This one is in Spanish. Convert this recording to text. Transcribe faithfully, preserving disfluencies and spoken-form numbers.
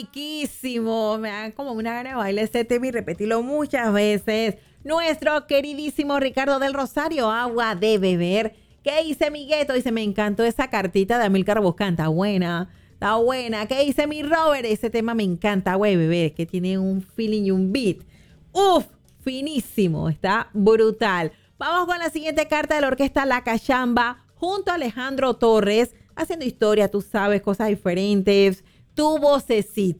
Riquísimo, me da como una gana de bailar ese tema y repetirlo muchas veces. Nuestro queridísimo Ricardo del Rosario, Agua de Beber. ¿Qué dice mi gueto? Dice, me encantó esa cartita de Amílcar Boscán, está buena, está buena. ¿Qué dice mi Robert? Ese tema me encanta, Agua de Beber, que tiene un feeling y un beat. Uf, finísimo, está brutal. Vamos con la siguiente carta de la orquesta La Cachamba, junto a Alejandro Torres, haciendo historia, tú sabes, cosas diferentes. Tu vocecita.